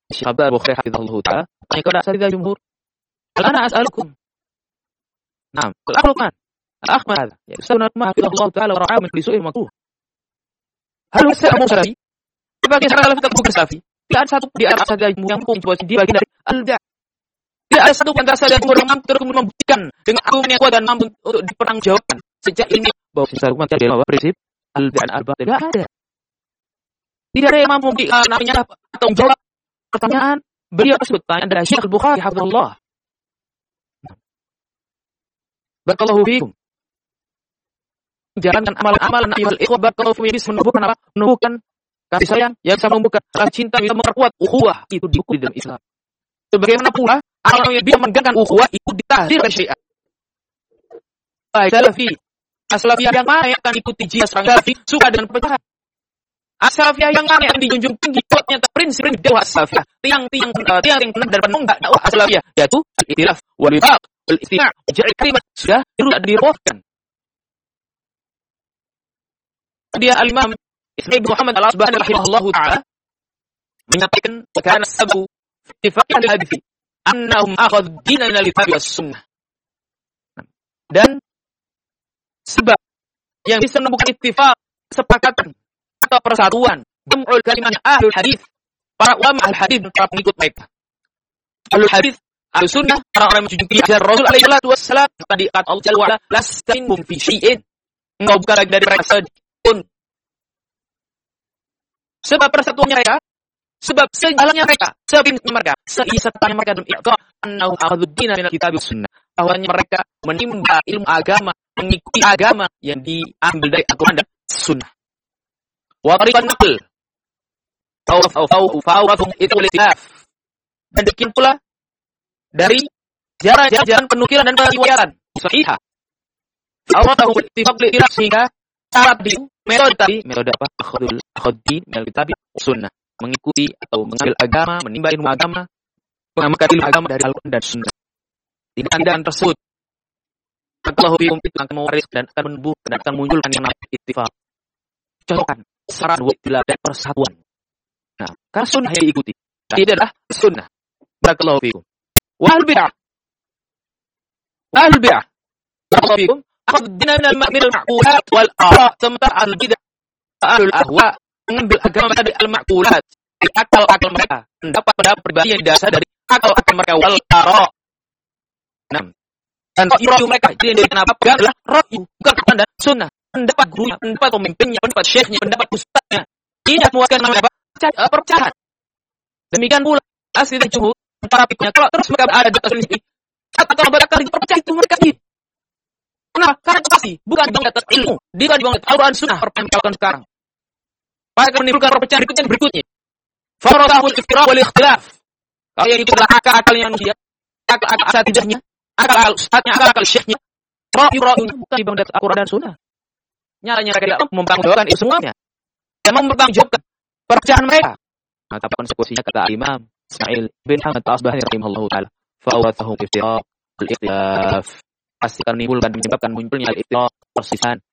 Syekh Abdul Bukhari hafizahullah taala, tanya kepada asatidzah jumhur, "Ana as'alukum." Naam, al-akhluqan. Al-akhman hadha. Ya, Ustaz Umar hafizahullah taala wa ra'ah min su'il makruh. Hal wasa'a salafi? Sebagai salah satu buku salafi, tidak ada satu di antara asatidzah jumhur yang mampu dia bagian dari al-bid'ah. Tidak ada satu antara asatidzah jumhur yang mampu terus membuktikan dengan argumen yang kuat dan mampu untuk dipertanggungjawabkan sejak ini bahwa Ustaz Umar tidak ada prinsip al-bid'ah al-batil. Tidak ada. Tidak ada yang mampu namanya atau menjawab pertanyaan beliau tersebut. Pertanyaan dari Syekh Al-Bukhari hafizahullah. Barakallahu fiikum. Jalankan amalan-amalan ayuhal ikhwah, barakallahu fiikum, menumbuhkan apa? Menumbuhkan kasih sayang yang bisa menumbuhkan rasa cinta, bisa memperkuat ukhuwah itu di dalam Islam. Sebagaimana pula amalan yang bisa menegakkan ukhuwah itu ditahdir oleh syariat. Baik salafi, as-salafiyah yang mana yang akan ikuti jihad serang salafi suka dengan perpecahan. As-salafiyah yang mana yang dijunjung tinggi kuatnya prinsip dakwah as-salafiyah, tiang-tiang yang benar daripada menggak dakwah as-salafiyah, yaitu al-ikhtilaf wal wifaq wal istima' jari kalimat sudah diruahkan. Dia al-Imam Ibnu Muhammad al-Asbahani rahimahullahu taala menyampaikan kana sabu ittifaqi al-hadits annahum akhadhu dinan min al-kitab was sunnah. Dan sebab yang bisa menemukan ittifaq, kesepakatan atau persatuan jam'ul kalimat ahlul hadis, para ulama al-hadis dan para pengikut mereka. Ahlul hadis, ahlus sunnah, para orang yang menjunjung tinggi ajaran Rasul alaihi wassalam, tadi kata Allah Jalla wa ala, lasta minhum fi syai'in. Engkau bukan lagi dari mereka sedikitpun. Sebab persatuannya mereka, sebab sejalannya mereka, sebabnya mereka, seisatannya mereka dalam i'ta' annahum akhadhu ad-dina min al-kitab was sunnah. Bahwanya mereka menimba ilmu agama, mengikuti agama yang diambil dari Al-Quran dan Sunnah. Wa tariqan naql fawafahum itul ikhtilaf. Dan demikian pula dari jalan penukilan dan periwayatan sahihah. Fawafahum ittifaq al-ikhtilaf, sehingga syarat di metode apa? Akhadhi min al-kitab was sunnah. Mengikuti atau mengambil agama, menimba ilmu agama, mengamalkan ilmu agama dari Al-Quran dan Sunnah. Tindakan tersebut Allah fiikum itu akan mewaris dan akan menubuh dan akan munculkan yang namanya ittifaq. Cocokan, saran, waktilah dan persatuan. Nah, karena sunnah yang diikuti. Tidak adalah sunnah. Barakallahu fiikum. Wal bid'ah. Al bid'ah. Barakallahu fiikum. Akhadna min al-ma'qulat wal ara'. Sementara al bid'ah, ahlul ahwa mengambil agama dari al-ma'qulat, akal-akal mereka, pendapat pribadi yang didasar dari akal-akal mereka wal ara'. Nah, dan ra'yu mereka jadi dari kenapa adalah ra'yu, bukan Quran dan Sunnah, pendapat gurunya, pendapat pemimpinnya, pendapat syekhnya, pendapat ustaznya, tidak muatkan namanya apa? Perpecahan. Demikian pula asli dan jumhur para pikirnya, kalau terus mereka ada di atas ini atau berakal itu perpecah itu mereka ini. Kenapa? Karena itu pasti bukan di atas ilmu, dia di bawah Al-Quran Sunnah perpecahkan sekarang. Mereka menimbulkan perpecahan berikutnya. Faradahul iftiraq wal ikhtilaf. Kalau yang itu adalah akal-akalnya manusia, akal-akal asatidahnya, akal ustadznya, akal syekhnya, ra'yu-ra'yu bukan di bawah Al-Quran dan Sunnah. Nyaranya mereka tidak mempertanggungjawabkan itu semuanya. Dan mempertanggungjawabkan perpecahan mereka. Nah, tapi konsekuensinya kata Imam Ismail bin Hamad al-Asbahani rahimahullahu taala, fa'awathahu iftiraq al-ikhtilaf. Pasti akan menimbulkan menyebabkan munculnya al-ikhtilaf, persisahan